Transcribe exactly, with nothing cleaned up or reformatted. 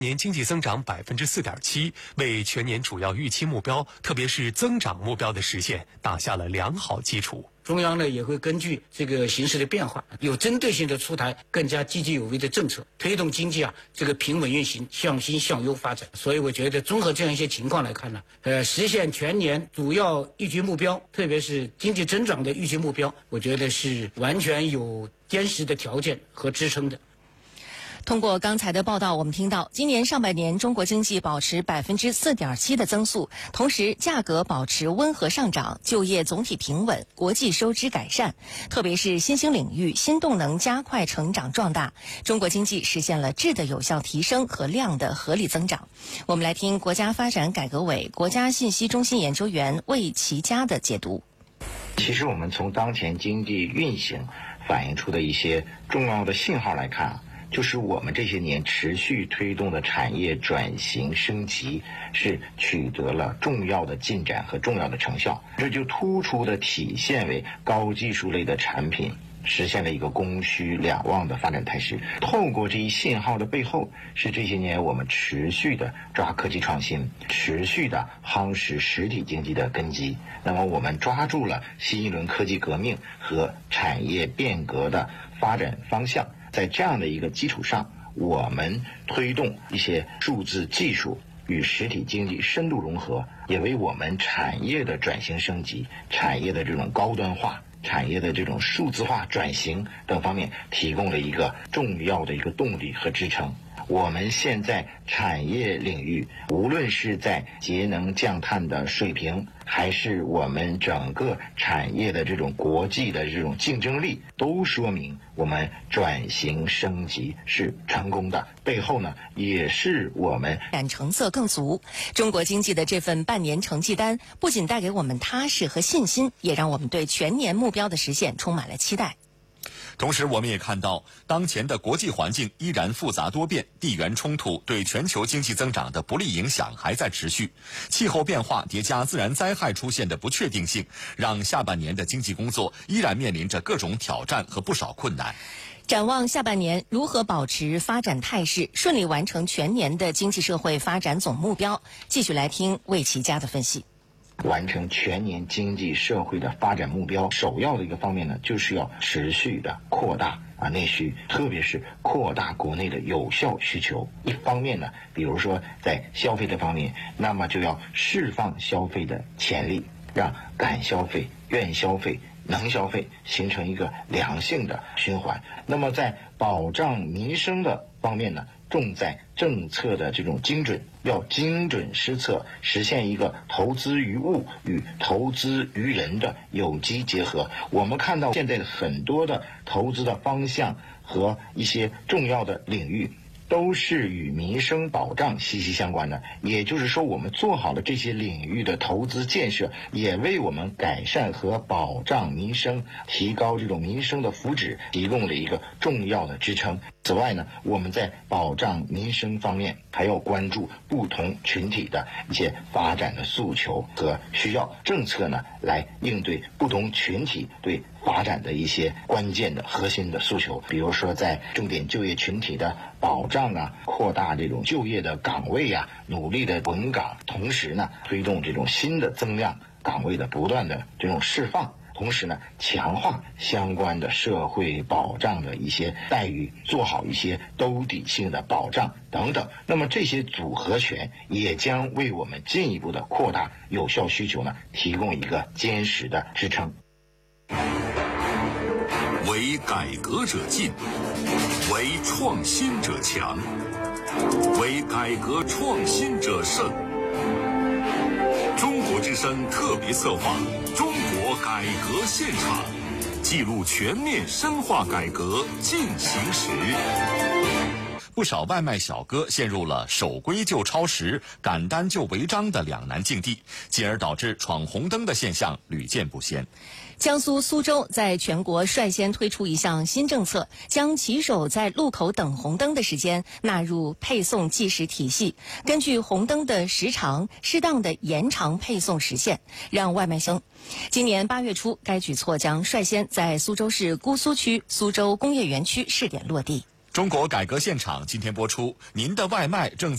年经济增长百分之四点七，为全年主要预期目标，特别是增长目标的实现打下了良好基础。 中央呢也会根据这个形势的变化，有针对性的出台更加积极有为的政策，推动经济啊这个平稳运行，向新向优发展。所以我觉得综合这样一些情况来看呢，呃，实现全年主要预期目标，特别是经济增长的预期目标，我觉得是完全有坚实的条件和支撑的。 通过刚才的报道，我们听到今年上半年中国经济保持百分之四点七的增速，同时价格保持温和上涨，就业总体平稳，国际收支改善，特别是新兴领域、新动能加快成长壮大，中国经济实现了质的有效提升和量的合理增长。我们来听国家发展改革委国家信息中心研究员魏其佳的解读。 其实我们从当前经济运行反映出的一些重要的信号来看啊，就是我们这些年持续推动的产业转型升级是取得了重要的进展和重要的成效，这就突出的体现为高技术类的产品实现了一个供需两旺的发展态势。透过这一信号的背后，是这些年我们持续的抓科技创新，持续的夯实实体经济的根基。那么我们抓住了新一轮科技革命和产业变革的发展方向，在这样的一个基础上，我们推动一些数字技术与实体经济深度融合，也为我们产业的转型升级、产业的这种高端化、产业的这种数字化转型等方面提供了一个重要的一个动力和支撑。我们现在产业领域，无论是在节能降碳的水平，还是我们整个产业的这种国际的这种竞争力，都说明我们转型升级是成功的。背后呢，也是我们感成色更足。中国经济的这份半年成绩单，不仅带给我们踏实和信心，也让我们对全年目标的实现充满了期待。 同时，我们也看到，当前的国际环境依然复杂多变，地缘冲突对全球经济增长的不利影响还在持续，气候变化叠加自然灾害出现的不确定性，让下半年的经济工作依然面临着各种挑战和不少困难。 展望下半年，如何保持发展态势，顺利完成全年的经济社会发展总目标？继续来听魏其佳的分析。 完成全年经济社会的发展目标，首要的一个方面呢，就是要持续的扩大啊内需，特别是扩大国内的有效需求。一方面呢，比如说在消费这方面，那么就要释放消费的潜力，让敢消费、愿消费、能消费形成一个良性的循环。那么在保障民生的方面呢，重在政策的这种精准，要精准施策，实现一个投资于物与投资于人的有机结合。我们看到现在很多的投资的方向和一些重要的领域都是与民生保障息息相关的，也就是说，我们做好了这些领域的投资建设，也为我们改善和保障民生、提高这种民生的福祉提供了一个重要的支撑。此外呢，我们在保障民生方面还要关注不同群体的一些发展的诉求和需要，政策呢来应对不同群体对发展的一些关键的核心的诉求，比如说在重点就业群体的保障啊，扩大这种就业的岗位啊，努力的稳岗，同时呢推动这种新的增量岗位的不断的这种释放。同时呢，强化相关的社会保障的一些待遇，做好一些兜底性的保障等等。那么这些组合拳也将为我们进一步的扩大有效需求呢，提供一个坚实的支撑。 为改革者进，为创新者强，为改革创新者胜。中国之声特别策划《中国改革现场》，记录全面深化改革进行时。 不少外卖小哥陷入了守规就超时、赶单就违章的两难境地，进而导致闯红灯的现象屡见不鲜。 江苏苏州在全国率先推出一项新政策，将骑手在路口等红灯的时间纳入配送计时体系，根据红灯的时长，适当的延长配送时限，让外卖生。今年八月初，该举措将率先在苏州市姑苏区苏州工业园区试点落地。 中国改革现场今天播出，您的外卖正